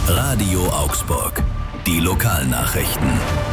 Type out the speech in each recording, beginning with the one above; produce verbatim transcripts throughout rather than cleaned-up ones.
Radio Augsburg. Die Lokalnachrichten.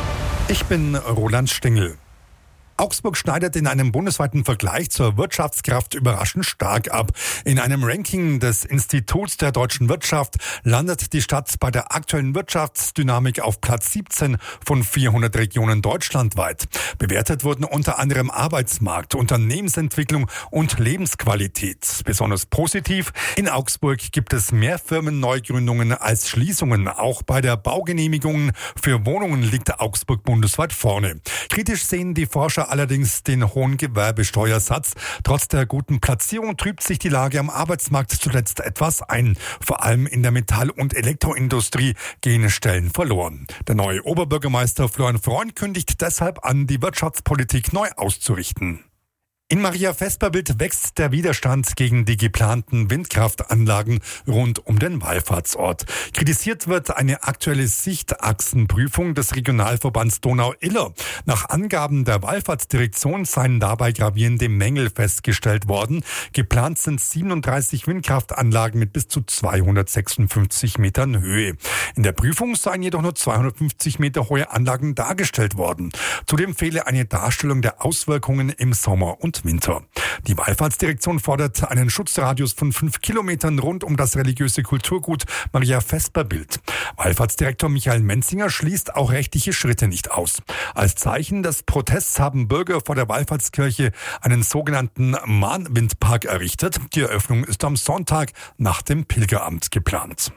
Ich bin Roland Stingel. Augsburg schneidet in einem bundesweiten Vergleich zur Wirtschaftskraft überraschend stark ab. In einem Ranking des Instituts der deutschen Wirtschaft landet die Stadt bei der aktuellen Wirtschaftsdynamik auf Platz siebzehn von vierhundert Regionen deutschlandweit. Bewertet wurden unter anderem Arbeitsmarkt, Unternehmensentwicklung und Lebensqualität. Besonders positiv: in Augsburg gibt es mehr Firmenneugründungen als Schließungen. Auch bei der Baugenehmigungen für Wohnungen liegt Augsburg bundesweit vorne. Kritisch sehen die Forscher allerdings den hohen Gewerbesteuersatz. Trotz der guten Platzierung trübt sich die Lage am Arbeitsmarkt zuletzt etwas ein. Vor allem in der Metall- und Elektroindustrie gehen Stellen verloren. Der neue Oberbürgermeister Florian Freund kündigt deshalb an, die Wirtschaftspolitik neu auszurichten. In Maria-Vesperbild wächst der Widerstand gegen die geplanten Windkraftanlagen rund um den Wallfahrtsort. Kritisiert wird eine aktuelle Sichtachsenprüfung des Regionalverbands Donau-Iller. Nach Angaben der Wallfahrtsdirektion seien dabei gravierende Mängel festgestellt worden. Geplant sind siebenunddreißig Windkraftanlagen mit bis zu zweihundertsechsundfünfzig Metern Höhe. In der Prüfung seien jedoch nur zweihundertfünfzig Meter hohe Anlagen dargestellt worden. Zudem fehle eine Darstellung der Auswirkungen im Sommer und Winter. Die Wallfahrtsdirektion fordert einen Schutzradius von fünf Kilometern rund um das religiöse Kulturgut Maria-Vesperbild. Wallfahrtsdirektor Michael Menzinger schließt auch rechtliche Schritte nicht aus. Als Zeichen des Protests haben Bürger vor der Wallfahrtskirche einen sogenannten Mahnwindpark errichtet. Die Eröffnung ist am Sonntag nach dem Pilgeramt geplant.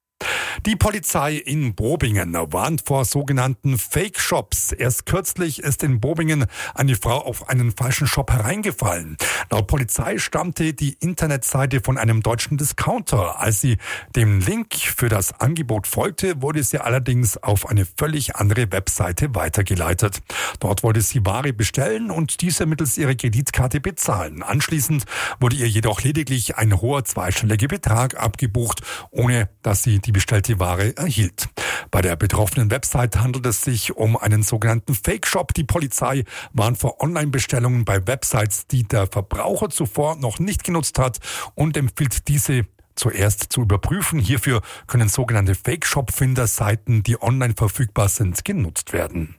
Die Polizei in Bobingen warnt vor sogenannten Fake-Shops. Erst kürzlich ist in Bobingen eine Frau auf einen falschen Shop hereingefallen. Laut Polizei stammte die Internetseite von einem deutschen Discounter. Als sie dem Link für das Angebot folgte, wurde sie allerdings auf eine völlig andere Webseite weitergeleitet. Dort wollte sie Ware bestellen und diese mittels ihrer Kreditkarte bezahlen. Anschließend wurde ihr jedoch lediglich ein hoher zweistelliger Betrag abgebucht, ohne dass sie die bestellte Ware erhielt. Bei der betroffenen Website handelt es sich um einen sogenannten Fake-Shop. Die Polizei warnt vor Online-Bestellungen bei Websites, die der Verbraucher zuvor noch nicht genutzt hat, und empfiehlt, diese zuerst zu überprüfen. Hierfür können sogenannte Fake-Shop-Finder-Seiten, die online verfügbar sind, genutzt werden.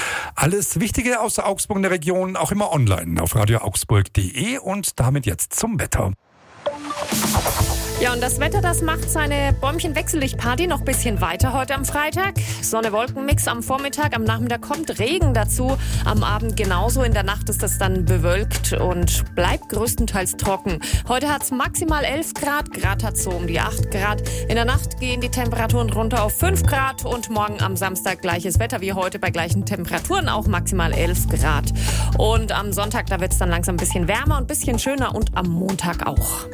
Alles Wichtige aus Augsburg und der Region auch immer online auf radio augsburg punkt de und damit jetzt zum Wetter. Ja, und das Wetter, das macht seine Bäumchen-Wechsellicht-Party noch ein bisschen weiter heute am Freitag. Sonne-Wolken-Mix am Vormittag, am Nachmittag kommt Regen dazu. Am Abend genauso, in der Nacht ist das dann bewölkt und bleibt größtenteils trocken. Heute hat es maximal elf Grad, Grad hat es so um die acht Grad. In der Nacht gehen die Temperaturen runter auf fünf Grad und morgen am Samstag gleiches Wetter wie heute bei gleichen Temperaturen, auch maximal elf Grad. Und am Sonntag, da wird es dann langsam ein bisschen wärmer und ein bisschen schöner und am Montag auch.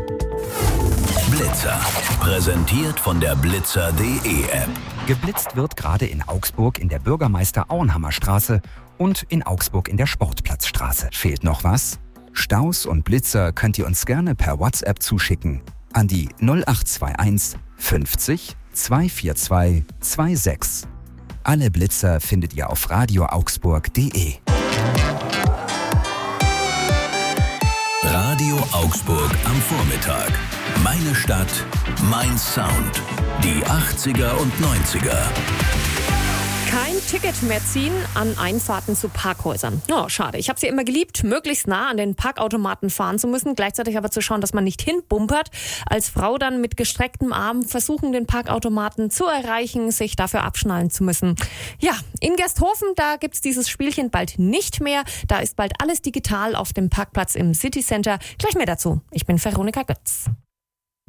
Blitzer. Präsentiert von der blitzer punkt de App. Geblitzt wird gerade in Augsburg in der Bürgermeister-Auenhammer-Straße und in Augsburg in der Sportplatzstraße. Fehlt noch was? Staus und Blitzer könnt ihr uns gerne per WhatsApp zuschicken an die null acht zwei eins fünfzig zweihundertvierundzwanzig sechsundzwanzig. Alle Blitzer findet ihr auf radio augsburg punkt de. Radio Augsburg am Vormittag. Meine Stadt, mein Sound. Die achtziger und neunziger. Kein Ticket mehr ziehen an Einfahrten zu Parkhäusern. Oh, schade. Ich habe sie immer geliebt, möglichst nah an den Parkautomaten fahren zu müssen, gleichzeitig aber zu schauen, dass man nicht hinbumpert. Als Frau dann mit gestrecktem Arm versuchen, den Parkautomaten zu erreichen, sich dafür abschnallen zu müssen. Ja, in Gersthofen, da gibt's dieses Spielchen bald nicht mehr. Da ist bald alles digital auf dem Parkplatz im City Center. Gleich mehr dazu. Ich bin Veronika Götz.